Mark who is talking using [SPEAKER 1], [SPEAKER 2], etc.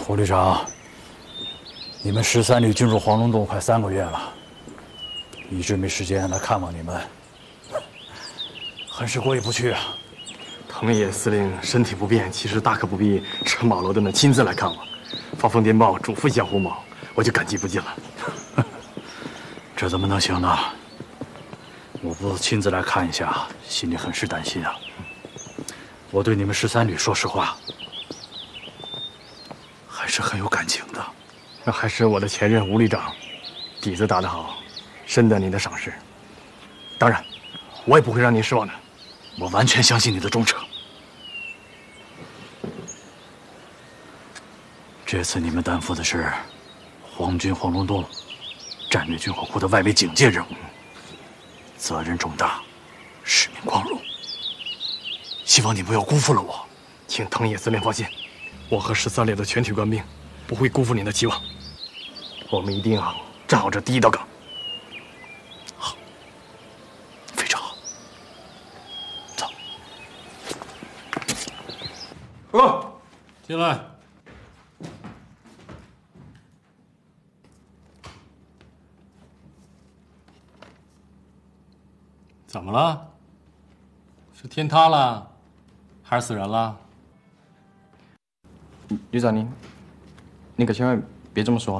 [SPEAKER 1] 胡旅长，你们13旅进入黄龙洞快3个月了，一直没时间来看望你们，很是过意不去啊。
[SPEAKER 2] 藤野司令身体不便，其实大可不必车马劳顿的亲自来看我，发封电报嘱咐一下胡某，我就感激不尽了。
[SPEAKER 1] 这怎么能行呢？我不亲自来看一下，心里很是担心啊。我对你们13旅说实话，还是很有感情的。
[SPEAKER 2] 那还是我的前任吴旅长，底子打得好，深得您的赏识。当然，我也不会让您失望的。
[SPEAKER 1] 我完全相信你的忠诚。这次你们担负的是皇军黄龙洞战略军火库的外围警戒任务，责任重大，使命光荣。希望你不要辜负了我。
[SPEAKER 2] 请藤野司令放心，我和13旅的全体官兵不会辜负您的期望。我们一定要站好这第一道岗。
[SPEAKER 1] 好，非常好。走。
[SPEAKER 2] 报告，
[SPEAKER 3] 进来。怎么了？是天塌了，还是死人了？
[SPEAKER 2] 旅长您可千万别这么说。